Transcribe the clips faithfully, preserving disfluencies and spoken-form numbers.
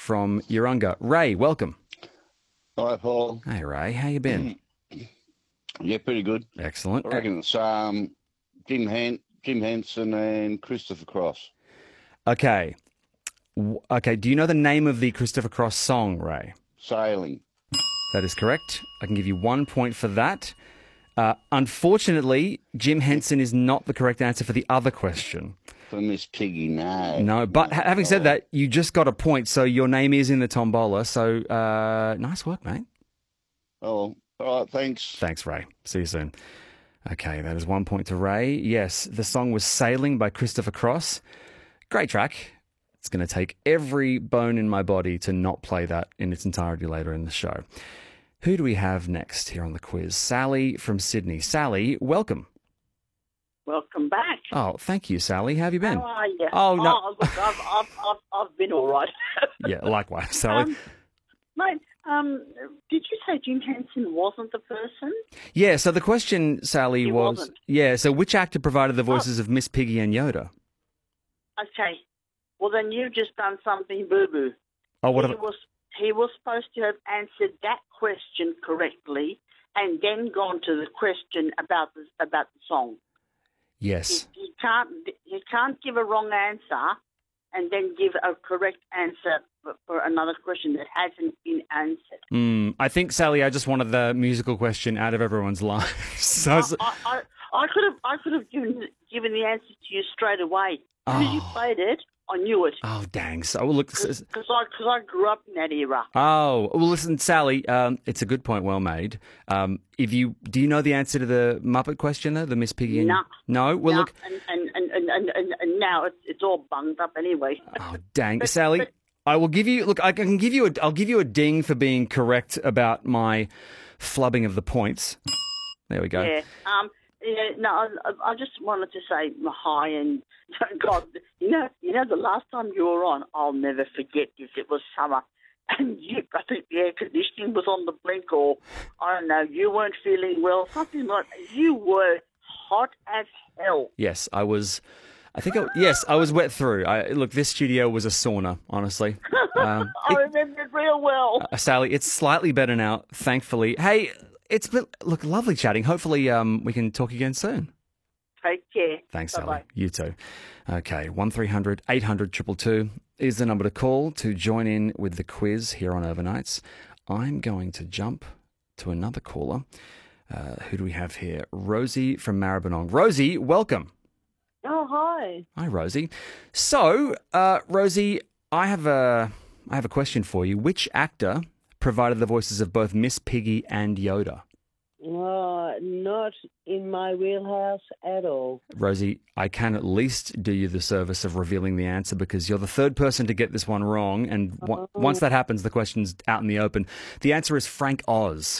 from Urunga. Ray, welcome. Hi, Paul. Hey, Ray. How you been? Yeah, pretty good. Excellent. I reckon it's um, Jim, Han- Jim Henson and Christopher Cross. Okay. W- Okay, do you know the name of the Christopher Cross song, Ray? Sailing. That is correct. I can give you one point for that. Uh, unfortunately, Jim Henson is not the correct answer for the other question. For Miss Piggy, no. No, but No, ha- having said no. that, you just got a point, so your name is in the tombola. So uh, nice work, mate. Oh, all right, thanks. Thanks, Ray. See you soon. Okay, that is one point to Ray. Yes, the song was Sailing by Christopher Cross. Great track. It's going to take every bone in my body to not play that in its entirety later in the show. Who do we have next here on the quiz? Sally from Sydney. Sally, welcome. Welcome back. Oh, thank you, Sally. How have you been? How are you? Oh, no. Oh, look, I've, I've, I've, I've been all right. Yeah, likewise, Sally. Um, mate, um, did you say Jim Henson wasn't the person? Yeah, so the question, Sally, He was... wasn't. Yeah, so which actor provided the voices of Miss Piggy and Yoda? Okay. Well, then you've just done something boo-boo. Oh, what he have... was He was supposed to have answered that question correctly and then gone to the question about the, about the song. Yes. He, he can't he can't give a wrong answer and then give a correct answer for, for another question that hasn't been answered. Mm, I think, Sally, I just wanted the musical question out of everyone's lives. so, so- I, I, I could have I could have given given the answer to you straight away. As soon as you Oh. played it, I knew it oh, dang. So, well, look... s- s- because I because I grew up in that era. Oh, well, listen, Sally, um, it's a good point, well made. Um, if you do you know the answer to the Muppet question, though, the Miss Piggy? And... No. No? Well, Now- look... and, and, and, and, and, and, and now it's, it's all bunged up anyway. Oh, dang. But- Sally, but- I will give you... Look, I can give you a... I'll give you a ding for being correct about my flubbing of the points. There we go. Yeah. Um. Yeah. No. I, I just wanted to say hi and God. You know. You know. The last time you were on, I'll never forget this. It was summer, and you. I think the air conditioning was on the blink, or I don't know. You weren't feeling well. Something like you were hot as hell. Yes, I was... I think... I, yes, I was wet through. I, look, this studio was a sauna, honestly. Um, I it- remember it real well. Uh, Sally, it's slightly better now, thankfully. Hey, it's been, look, lovely chatting. Hopefully um, we can talk again soon. Take care. Thanks, Bye-bye. Sally. You too. Okay, one three hundred eight hundred two two two is the number to call to join in with the quiz here on Overnights. I'm going to jump to another caller. Uh, who do we have here? Rosie from Maribyrnong. Rosie, welcome. Oh, hi. Hi, Rosie. So, uh, Rosie, I have a I have a question for you. Which actor provided the voices of both Miss Piggy and Yoda? Uh, not in my wheelhouse at all. Rosie, I can at least do you the service of revealing the answer because you're the third person to get this one wrong, and w- Oh. once that happens, the question's out in the open. The answer is Frank Oz.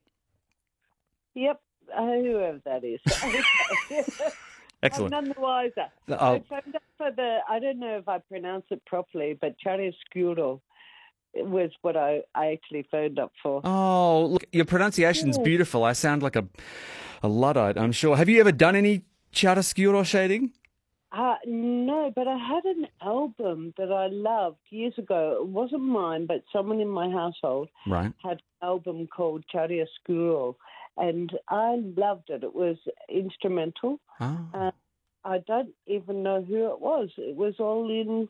Yep, uh, whoever that is. Excellent. I'm none the wiser. Oh. I phoned up for the, I don't know if I pronounce it properly, but chiaroscuro was what I, I actually phoned up for. Oh, look, your pronunciation's Yeah. beautiful. I sound like a, a Luddite, I'm sure. Have you ever done any chiaroscuro shading? Uh, no, but I had an album that I loved years ago. It wasn't mine, but someone in my household Right. had an album called Chiaroscuro, and I loved it. It was instrumental. Oh. Uh, I don't even know who it was. It was all in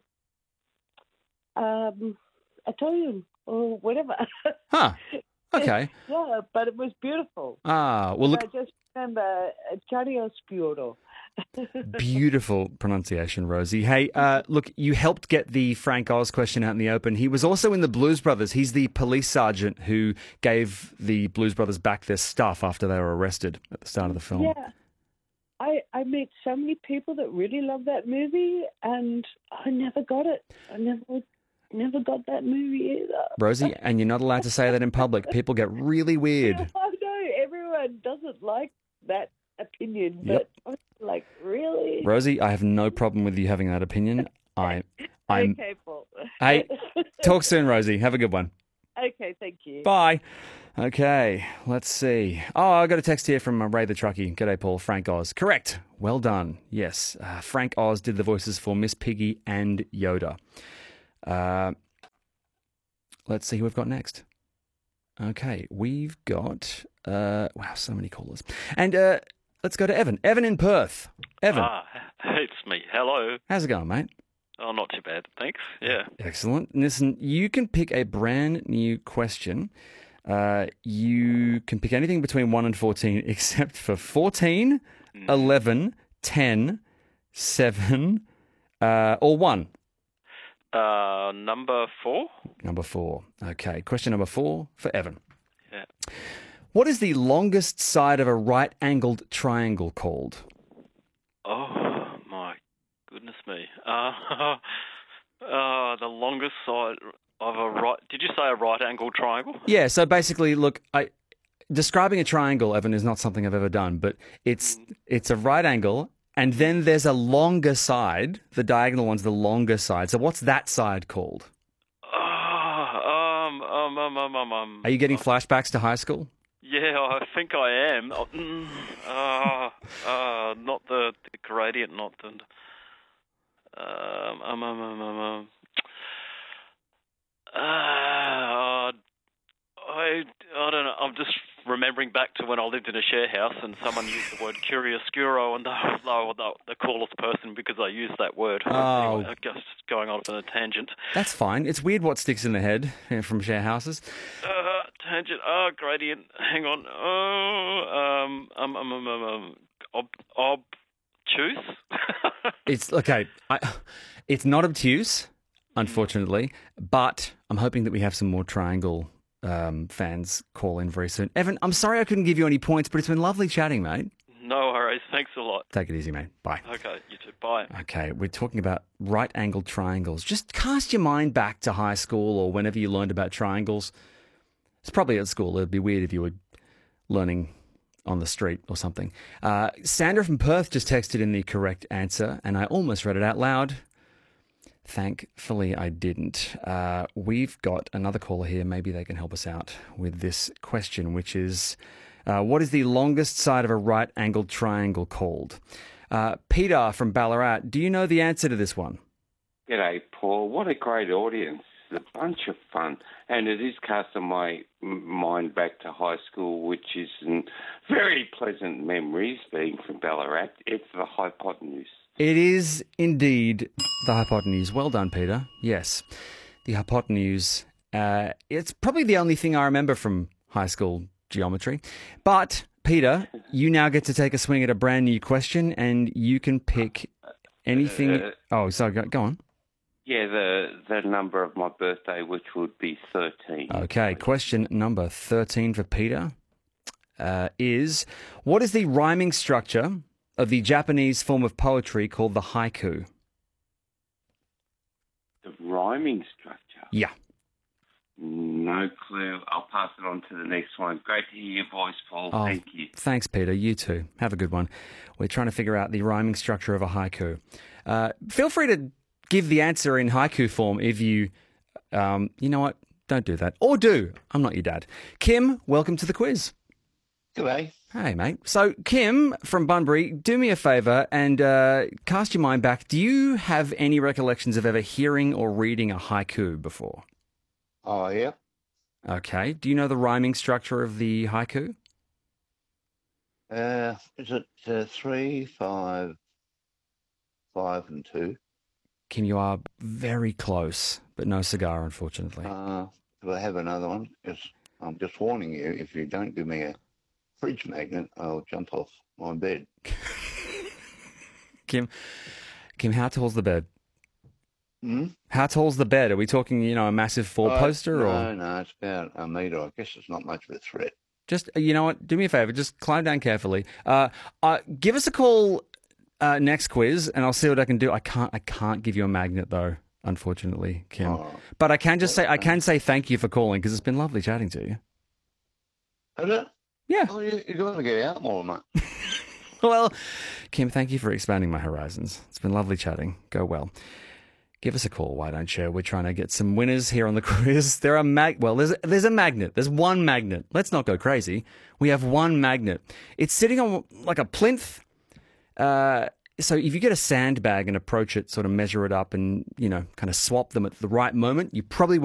um, Italian or whatever. Huh. Okay. Yeah, but it was beautiful. Ah, well, look, I just remember uh, Chiaroscuro. beautiful pronunciation, Rosie. Hey, uh, look, you helped get the Frank Oz question out in the open. He was also in the Blues Brothers. He's the police sergeant who gave the Blues Brothers back their stuff after they were arrested at the start of the film. Yeah. I, I met so many people that really love that movie, and I never got it. I never never got that movie either. Rosie, and you're not allowed to say that in public. People get really weird. I know everyone doesn't like that opinion, Yep. but I'm like, really? Rosie, I have no problem with you having that opinion. I, I'm. Okay, Paul. Hey, talk soon, Rosie. Have a good one. Okay, thank you. Bye. Okay, let's see. Oh, I got a text here from uh, Ray the Truckie. G'day, Paul. Frank Oz. Correct. Well done. Yes, uh, Frank Oz did the voices for Miss Piggy and Yoda. Uh, let's see who we've got next. Okay, we've got, uh, wow, so many callers. And uh, let's go to Evan. Evan in Perth. Evan. Ah, it's me. Hello. How's it going, mate? Oh, not too bad, thanks. Yeah. Excellent. Listen, you can pick a brand new question. Uh, you can pick anything between one and fourteen except for fourteen, Mm. eleven, ten, seven, uh, or one. Uh, number four? Number four. Okay, question number four for Evan. Yeah. What is the longest side of a right-angled triangle called? Oh, my goodness me. Uh, uh, the longest side of a right... Did you say a right-angled triangle? Yeah, so basically, look, I describing a triangle, Evan, is not something I've ever done, but it's it's a right angle, and then there's a longer side. The diagonal one's the longer side. So what's that side called? Oh, um, um, um, um, um, um. Are you getting flashbacks to high school? Yeah, I think I am. Oh, mm, uh, uh, not the, the gradient, not the... Um, um, um, um, um, um. Uh, I, I don't know. I'm just remembering back to when I lived in a share house and someone used the word curioscuro, and they were the, the coolest person because I used that word. Oh. Anyway, just going off on a tangent. That's fine. It's weird what sticks in the head eh, from share houses. Uh, tangent. Oh, gradient. Hang on. Oh, um, um, um, um, um, um ob, obtuse. It's okay. I, it's not obtuse, unfortunately, but I'm hoping that we have some more triangle um, fans call in very soon. Evan, I'm sorry I couldn't give you any points, but it's been lovely chatting, mate. No worries. Thanks a lot. Take it easy, mate. Bye. Okay, you too. Bye. Okay, we're talking about right-angled triangles. Just cast your mind back to high school or whenever you learned about triangles. It's probably at school. It'd be weird if you were learning on the street or something. Uh, Sandra from Perth just texted in the correct answer, and I almost read it out loud. Thankfully, I didn't. Uh, we've got another caller here. Maybe they can help us out with this question, which is, uh, what is the longest side of a right-angled triangle called? Uh, Peter from Ballarat, do you know the answer to this one? G'day, Paul. What a great audience. It's a bunch of fun. And it is casting my m- mind back to high school, which is some very pleasant memories being from Ballarat. It's the hypotenuse. It is indeed the hypotenuse. Well done, Peter. Yes, the hypotenuse. Uh, it's probably the only thing I remember from high school geometry. But, Peter, you now get to take a swing at a brand new question, and you can pick anything. Uh, oh, sorry, go, go on. Yeah, the the number of my birthday, which would be thirteen. Okay, question number thirteen for Peter uh, is, what is the rhyming structure of the Japanese form of poetry called the haiku? The rhyming structure? Yeah. No clue. I'll pass it on to the next one. Great to hear your voice, Paul. Oh, Thank you. Thanks, Peter. You too. Have a good one. We're trying to figure out the rhyming structure of a haiku. Uh, feel free to give the answer in haiku form if you, um, you know what? Don't do that. Or do. I'm not your dad. Kim, welcome to the quiz. G'day. Hey, mate. So, Kim from Bunbury, do me a favour and uh, cast your mind back. Do you have any recollections of ever hearing or reading a haiku before? Oh, yeah. Okay. Do you know the rhyming structure of the haiku? Uh, is it uh, three, five, five, and two? Kim, you are very close, but no cigar, unfortunately. Uh, do I have another one? Because I'm just warning you, if you don't give me a fridge magnet, I'll jump off my bed. Kim, Kim, how tall's the bed? Hmm? How tall's the bed? Are we talking, you know, a massive four poster no, or No, it's about a metre. I guess it's not much of a threat. just, you know what? Do me a favor, just climb down carefully. Uh, uh, give us a call uh, next quiz, and I'll see what I can do. I can't, I can't give you a magnet though, unfortunately, Kim. Oh. But I can just say, I can say thank you for calling because it's been lovely chatting to you. Is it? Yeah. Oh, you, you've got to get out more, mate. Well, Kim, thank you for expanding my horizons. It's been lovely chatting. Go well. Give us a call, why don't you? We're trying to get some winners here on the quiz. There are mag. Well, there's there's a magnet. There's one magnet. Let's not go crazy. We have one magnet. It's sitting on like a plinth. Uh, so if you get a sandbag and approach it, sort of measure it up, and you know, kind of swap them at the right moment, you probably